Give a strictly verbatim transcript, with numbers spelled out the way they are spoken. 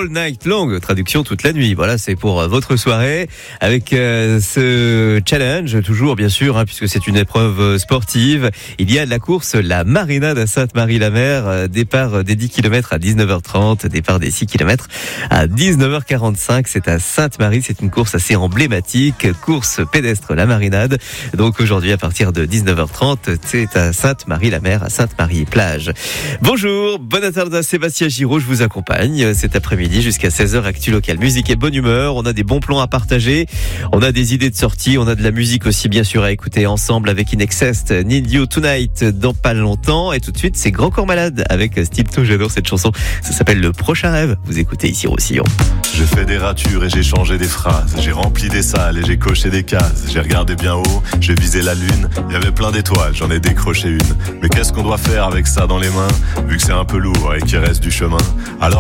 All Night Long, traduction toute la nuit. Voilà, c'est pour votre soirée avec euh, ce challenge, toujours bien sûr, hein, puisque c'est une épreuve sportive. Il y a de la course, la Marinade à Sainte-Marie-la-Mer, euh, départ des dix kilomètres à dix-neuf heures trente, départ des six kilomètres à dix-neuf heures quarante-cinq. C'est à Sainte-Marie, c'est une course assez emblématique, course pédestre la Marinade. Donc aujourd'hui à partir de dix-neuf heures trente, c'est à Sainte-Marie-la-Mer, à Sainte-Marie-Plage. Bonjour, bonne tarde, Sébastien Giraud, je vous accompagne cet après-midi jusqu'à seize heures, actu locale, musique et bonne humeur. On a des bons plans à partager, on a des idées de sortie, on a de la musique aussi bien sûr à écouter ensemble avec In Excess, Need You Tonight dans pas longtemps. Et tout de suite c'est Grand Corps Malade avec Steve-To. J'adore cette chanson, ça s'appelle Le Prochain Rêve. Vous écoutez ici Roussillon. J'ai fait des ratures et j'ai changé des phrases. J'ai rempli des salles et j'ai coché des cases. J'ai regardé bien haut, j'ai visé la lune. Il y avait plein d'étoiles, j'en ai décroché une. Mais qu'est-ce qu'on doit faire avec ça dans les mains, vu que c'est un peu lourd et qu'il reste du chemin? Alors